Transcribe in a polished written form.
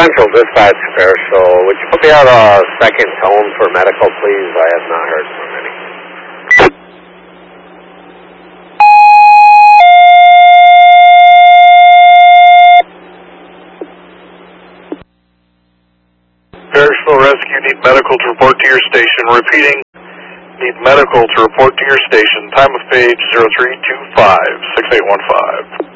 Central Dispatch Commercial. Would you put me out a second tone for medical, please? I have not heard from any. Perishable Rescue, need medical to report to your station. Repeating, need medical to report to your station. Time of page 0325-6815.